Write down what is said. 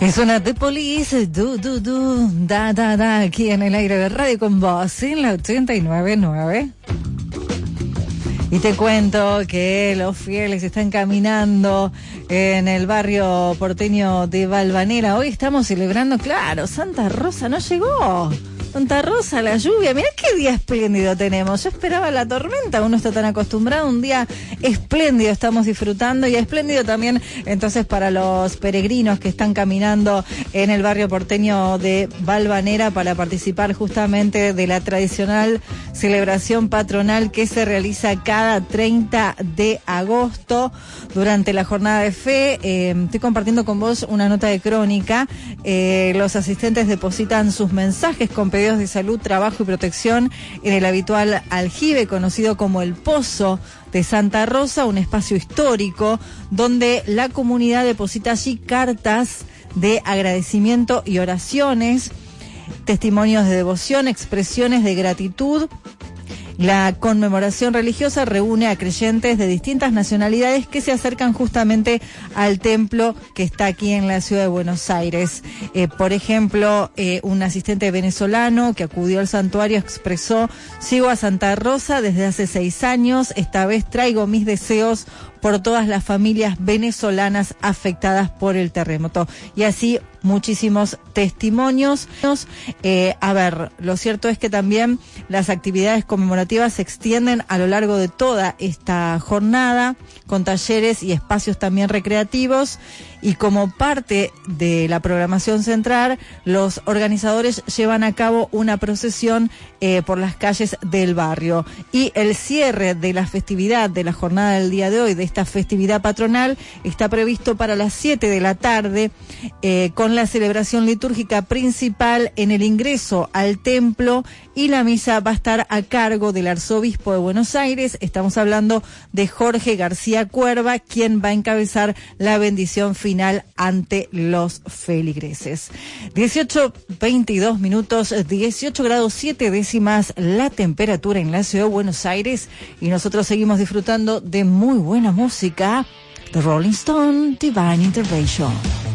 Es una The Police, da, aquí en el aire de Radio con Vos, en la 89.9. Y te cuento que los fieles están caminando en el barrio porteño de Valvanera. Hoy estamos celebrando, claro, Santa Rosa no llegó. Santa Rosa, la lluvia, mirá qué día espléndido tenemos. Yo esperaba la tormenta, uno está tan acostumbrado, un día espléndido estamos disfrutando y espléndido también entonces para los peregrinos que están caminando en el barrio porteño de Valvanera para participar justamente de la tradicional celebración patronal que se realiza cada 30 de agosto durante la jornada de fe. Estoy compartiendo con vos una nota de crónica. Los asistentes depositan sus mensajes con pedidos de salud, trabajo y protección en el habitual aljibe conocido como el Pozo de Santa Rosa, un espacio histórico donde la comunidad deposita allí cartas de agradecimiento y oraciones, testimonios de devoción, expresiones de gratitud. La conmemoración religiosa reúne a creyentes de distintas nacionalidades que se acercan justamente al templo que está aquí en la ciudad de Buenos Aires. Por ejemplo, un asistente venezolano que acudió al santuario expresó: sigo a Santa Rosa desde hace 6 años, esta vez traigo mis deseos por todas las familias venezolanas afectadas por el terremoto. Y así muchísimos testimonios. Lo cierto es que también las actividades conmemorativas se extienden a lo largo de toda esta jornada, con talleres y espacios también recreativos. Y como parte de la programación central, los organizadores llevan a cabo una procesión por las calles del barrio. Y el cierre de la festividad de la jornada del día de hoy, de esta festividad patronal, está previsto para las 7 de la tarde, con la celebración litúrgica principal en el ingreso al templo, y la misa va a estar a cargo del arzobispo de Buenos Aires. Estamos hablando de Jorge García Cuerva, quien va a encabezar la bendición final ante los feligreses. 18:22 minutos, 18 grados 7 décimas la temperatura en la ciudad de Buenos Aires, y nosotros seguimos disfrutando de muy buena música. The Rolling Stone, Divine Intervention.